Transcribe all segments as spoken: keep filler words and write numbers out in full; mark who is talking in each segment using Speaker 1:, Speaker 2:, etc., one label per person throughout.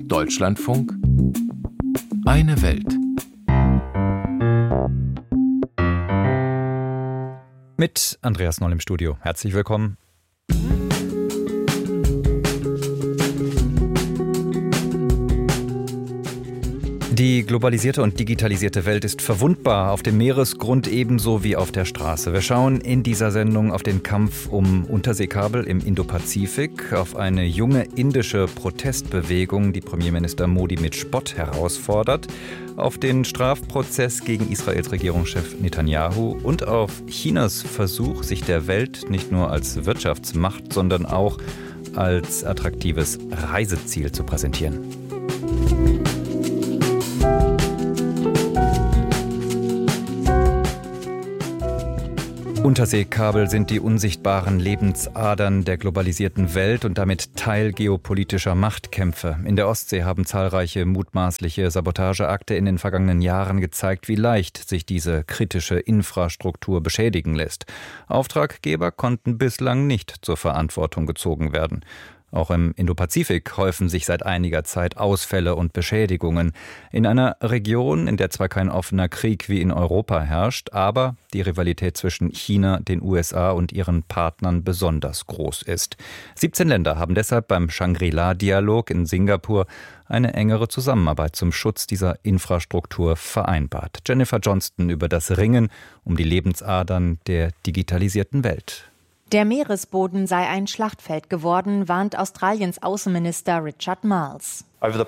Speaker 1: Deutschlandfunk. Eine Welt.
Speaker 2: Mit Andreas Noll im Studio. Herzlich willkommen. Die globalisierte und digitalisierte Welt ist verwundbar, auf dem Meeresgrund ebenso wie auf der Straße. Wir schauen in dieser Sendung auf den Kampf um Unterseekabel im Indopazifik, auf eine junge indische Protestbewegung, die Premierminister Modi mit Spott herausfordert, auf den Strafprozess gegen Israels Regierungschef Netanyahu und auf Chinas Versuch, sich der Welt nicht nur als Wirtschaftsmacht, sondern auch als attraktives Reiseziel zu präsentieren. Unterseekabel sind die unsichtbaren Lebensadern der globalisierten Welt und damit Teil geopolitischer Machtkämpfe. In der Ostsee haben zahlreiche mutmaßliche Sabotageakte in den vergangenen Jahren gezeigt, wie leicht sich diese kritische Infrastruktur beschädigen lässt. Auftraggeber konnten bislang nicht zur Verantwortung gezogen werden. Auch im Indopazifik häufen sich seit einiger Zeit Ausfälle und Beschädigungen. In einer Region, in der zwar kein offener Krieg wie in Europa herrscht, aber die Rivalität zwischen China, den U S A und ihren Partnern besonders groß ist. siebzehn Länder haben deshalb beim Shangri-La-Dialog in Singapur eine engere Zusammenarbeit zum Schutz dieser Infrastruktur vereinbart. Jennifer Johnston über das Ringen um die Lebensadern der digitalisierten Welt.
Speaker 3: Der Meeresboden sei ein Schlachtfeld geworden, warnt Australiens Außenminister Richard Marles.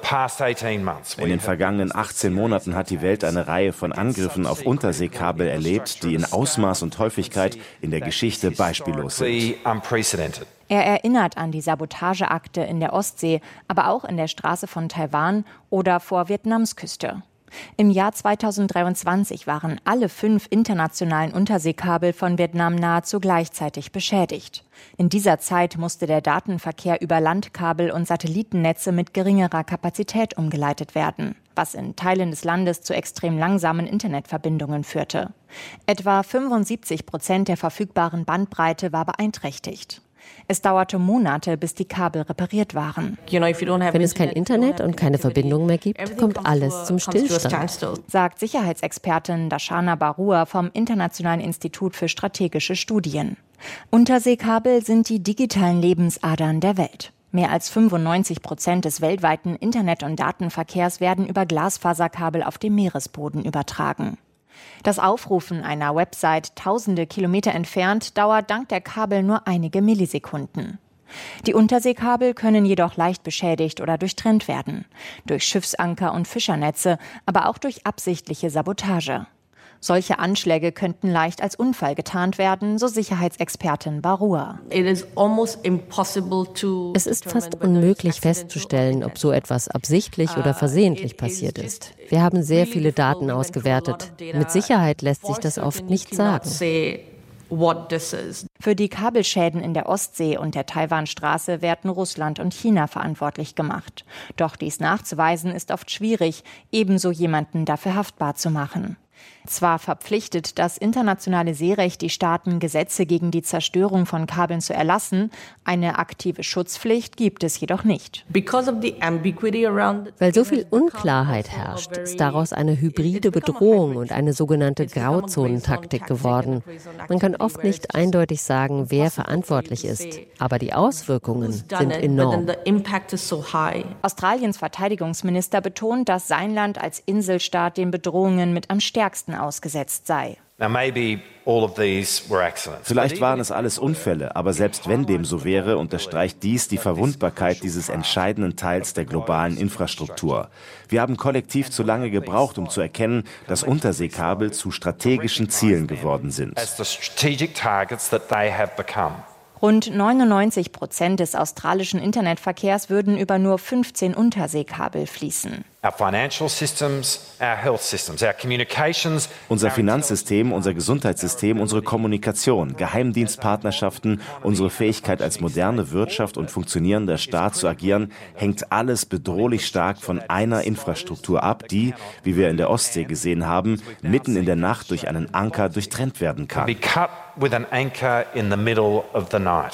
Speaker 4: In den vergangenen achtzehn Monaten hat die Welt eine Reihe von Angriffen auf Unterseekabel erlebt, die in Ausmaß und Häufigkeit in der Geschichte beispiellos sind.
Speaker 3: Er erinnert an die Sabotageakte in der Ostsee, aber auch in der Straße von Taiwan oder vor Vietnams Küste. Im Jahr zweitausenddreiundzwanzig waren alle fünf internationalen Unterseekabel von Vietnam nahezu gleichzeitig beschädigt. In dieser Zeit musste der Datenverkehr über Landkabel und Satellitennetze mit geringerer Kapazität umgeleitet werden, was in Teilen des Landes zu extrem langsamen Internetverbindungen führte. Etwa fünfundsiebzig Prozent der verfügbaren Bandbreite war beeinträchtigt. Es dauerte Monate, bis die Kabel repariert waren.
Speaker 5: Wenn es kein Internet und keine Verbindung mehr gibt, kommt alles zum Stillstand,
Speaker 3: sagt Sicherheitsexpertin Darshana Barua vom Internationalen Institut für strategische Studien. Unterseekabel sind die digitalen Lebensadern der Welt. Mehr als fünfundneunzig Prozent des weltweiten Internet- und Datenverkehrs werden über Glasfaserkabel auf dem Meeresboden übertragen. Das Aufrufen einer Website tausende Kilometer entfernt dauert dank der Kabel nur einige Millisekunden. Die Unterseekabel können jedoch leicht beschädigt oder durchtrennt werden. Durch Schiffsanker und Fischernetze, aber auch durch absichtliche Sabotage. Solche Anschläge könnten leicht als Unfall getarnt werden, so Sicherheitsexpertin Barua.
Speaker 5: Es ist fast unmöglich festzustellen, ob so etwas absichtlich oder versehentlich passiert ist. Wir haben sehr viele Daten ausgewertet. Mit Sicherheit lässt sich das oft nicht sagen.
Speaker 3: Für die Kabelschäden in der Ostsee und der Taiwanstraße werden Russland und China verantwortlich gemacht. Doch dies nachzuweisen ist oft schwierig, ebenso jemanden dafür haftbar zu machen. Zwar verpflichtet das internationale Seerecht die Staaten, Gesetze gegen die Zerstörung von Kabeln zu erlassen, eine aktive Schutzpflicht gibt es jedoch nicht.
Speaker 5: Weil so viel Unklarheit herrscht, ist daraus eine hybride Bedrohung und eine sogenannte Grauzonentaktik geworden. Man kann oft nicht eindeutig sagen, wer verantwortlich ist, aber die Auswirkungen sind enorm.
Speaker 3: Australiens Verteidigungsminister betont, dass sein Land als Inselstaat den Bedrohungen mit am stärksten ausgesetzt sei.
Speaker 4: Vielleicht waren es alles Unfälle, aber selbst wenn dem so wäre, unterstreicht dies die Verwundbarkeit dieses entscheidenden Teils der globalen Infrastruktur. Wir haben kollektiv zu lange gebraucht, um zu erkennen, dass Unterseekabel zu strategischen Zielen geworden sind.
Speaker 3: Rund neunundneunzig Prozent des australischen Internetverkehrs würden über nur fünfzehn Unterseekabel fließen.
Speaker 4: Unser Finanzsystem, unser Gesundheitssystem, unsere Kommunikation, Geheimdienstpartnerschaften, unsere Fähigkeit als moderne Wirtschaft und funktionierender Staat zu agieren, hängt alles bedrohlich stark von einer Infrastruktur ab, die, wie wir in der Ostsee gesehen haben, mitten in der Nacht durch einen Anker durchtrennt werden kann.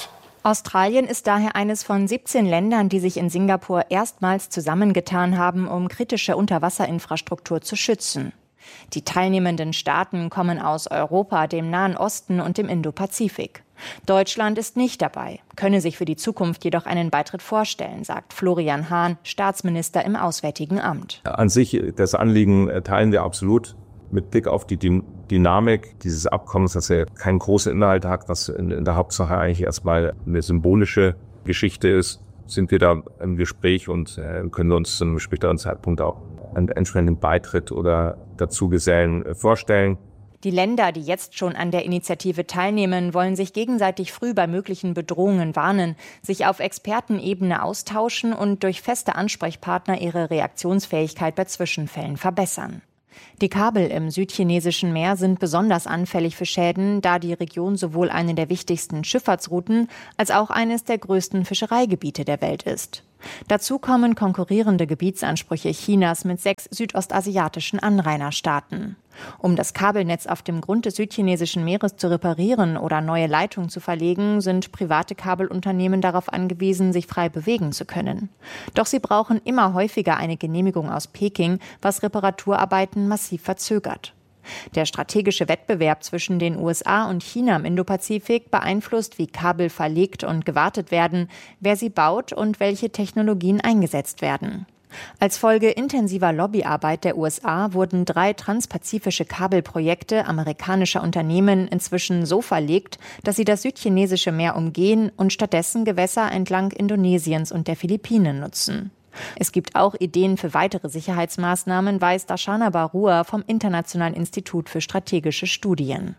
Speaker 3: Australien ist daher eines von siebzehn Ländern, die sich in Singapur erstmals zusammengetan haben, um kritische Unterwasserinfrastruktur zu schützen. Die teilnehmenden Staaten kommen aus Europa, dem Nahen Osten und dem Indopazifik. Deutschland ist nicht dabei, könne sich für die Zukunft jedoch einen Beitritt vorstellen, sagt Florian Hahn, Staatsminister im Auswärtigen Amt.
Speaker 6: An sich, das Anliegen teilen wir absolut. Mit Blick auf die Dynamik dieses Abkommens, dass er keinen großen Inhalt hat, dass in der Hauptsache eigentlich erstmal eine symbolische Geschichte ist, sind wir da im Gespräch und können uns zu einem späteren Zeitpunkt auch einen entsprechenden Beitritt oder Dazugesellen vorstellen.
Speaker 3: Die Länder, die jetzt schon an der Initiative teilnehmen, wollen sich gegenseitig früh bei möglichen Bedrohungen warnen, sich auf Expertenebene austauschen und durch feste Ansprechpartner ihre Reaktionsfähigkeit bei Zwischenfällen verbessern. Die Kabel im südchinesischen Meer sind besonders anfällig für Schäden, da die Region sowohl eine der wichtigsten Schifffahrtsrouten als auch eines der größten Fischereigebiete der Welt ist. Dazu kommen konkurrierende Gebietsansprüche Chinas mit sechs südostasiatischen Anrainerstaaten. Um das Kabelnetz auf dem Grund des südchinesischen Meeres zu reparieren oder neue Leitungen zu verlegen, sind private Kabelunternehmen darauf angewiesen, sich frei bewegen zu können. Doch sie brauchen immer häufiger eine Genehmigung aus Peking, was Reparaturarbeiten massiv verzögert. Der strategische Wettbewerb zwischen den U S A und China im Indopazifik beeinflusst, wie Kabel verlegt und gewartet werden, wer sie baut und welche Technologien eingesetzt werden. Als Folge intensiver Lobbyarbeit der U S A wurden drei transpazifische Kabelprojekte amerikanischer Unternehmen inzwischen so verlegt, dass sie das südchinesische Meer umgehen und stattdessen Gewässer entlang Indonesiens und der Philippinen nutzen. Es gibt auch Ideen für weitere Sicherheitsmaßnahmen, weiß Darshana Barua vom Internationalen Institut für strategische Studien.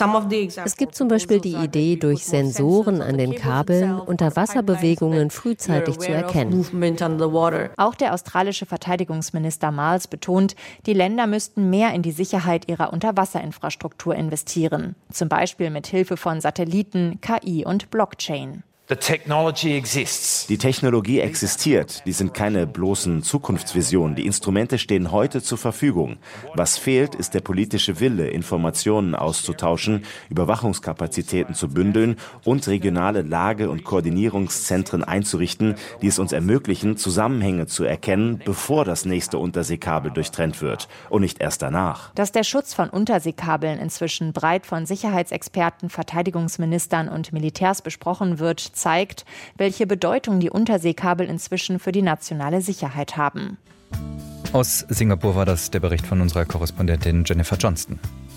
Speaker 5: Es gibt zum Beispiel die Idee, durch Sensoren an den Kabeln Unterwasserbewegungen frühzeitig zu erkennen.
Speaker 3: Auch der australische Verteidigungsminister Miles betont, die Länder müssten mehr in die Sicherheit ihrer Unterwasserinfrastruktur investieren, zum Beispiel mit Hilfe von Satelliten, K I und Blockchain.
Speaker 4: Die Technologie existiert, die sind keine bloßen Zukunftsvisionen. Die Instrumente stehen heute zur Verfügung. Was fehlt, ist der politische Wille, Informationen auszutauschen, Überwachungskapazitäten zu bündeln und regionale Lage- und Koordinierungszentren einzurichten, die es uns ermöglichen, Zusammenhänge zu erkennen, bevor das nächste Unterseekabel durchtrennt wird und nicht erst danach.
Speaker 3: Dass der Schutz von Unterseekabeln inzwischen breit von Sicherheitsexperten, Verteidigungsministern und Militärs besprochen wird, zeigt, welche Bedeutung die Unterseekabel inzwischen für die nationale Sicherheit haben.
Speaker 2: Aus Singapur war das der Bericht von unserer Korrespondentin Jennifer Johnston.